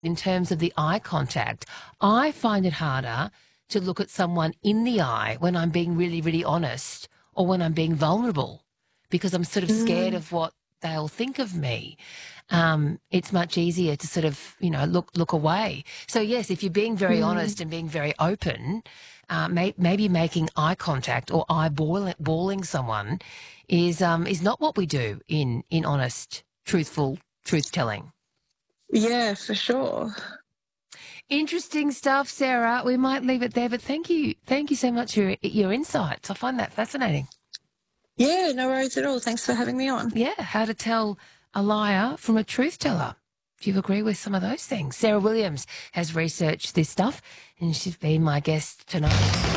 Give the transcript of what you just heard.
in terms of the eye contact. I find it harder to look at someone in the eye when I'm being really, really honest or when I'm being vulnerable because I'm sort of scared of what they'll think of me. It's much easier to sort of, look away. So, yes, if you're being very honest and being very open, maybe making eye contact or eyeballing someone is not what we do in honest, truthful truth-telling. Yeah, for sure. Interesting stuff, Sarah. We might leave it there, but thank you so much for your insights. I find that fascinating. Yeah, no worries at all. Thanks for having me on. Yeah, how to tell a liar from a truth teller. Do you agree with some of those things? Sarah Williams has researched this stuff, and she's been my guest tonight.